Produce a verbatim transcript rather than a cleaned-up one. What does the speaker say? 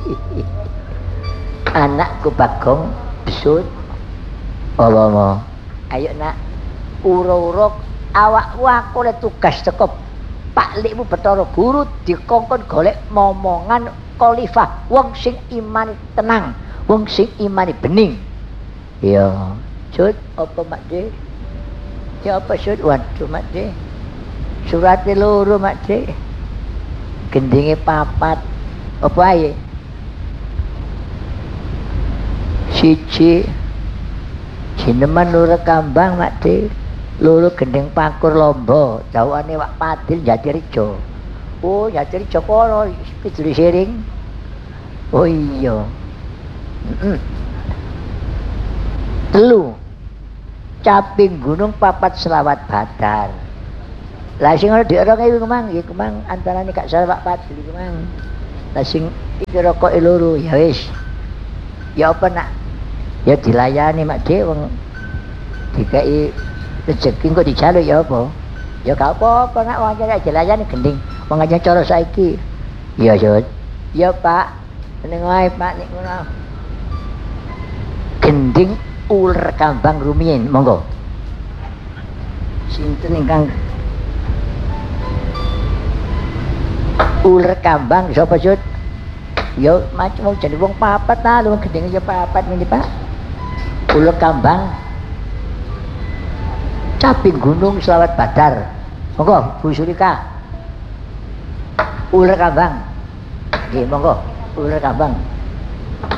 Anakku Bagong besut. Apa-apa? Ayo nak, ura-ura awakmu aku oleh tugas teko Pak Likmu Bathara Guru dikongkon golek momongan khalifah wong sing imane tenang, wong sing imane bening. Ya, Sud, apa Mak De? Ya apa Sud? Waduh Mak De. Surate loro Mak De. Gendinge papat. Apa ae? Siji Jineman loro kambang Mak De. Loro gending pakur lomba, jawane Wak Padil Jatirejo. Oh, Jatirejo kono Kidul Siring. Oh iya. Heeh. Telu. Caping gunung papat selawat badar. Lah sing ana diorong iki kemang, iki kemang antarane gak salah Wak Padil iki kemang. Lah sing iki rokoke loro ya wis. Ya apa nak? Ya dilayani Mak De wong dikai rezeki kok dijaluk ya apa? Ya gak apa-apa nak wong aja dilayani gending. Wong aja cara saiki. Iya, Sud. Ya, Pak. Seneng wae, Pak nek ngono. Gending uler kambang rumiyin, monggo. Sinten ingkang uler kambang sapa, Sud? Ya macam jadi wong papat ta, wong gending ya papat ini, Pak. Uler kambang caping gunung selawat badar. Monggo Bu Sulika. Uler kambang. Nggih, monggo. Uler kambang.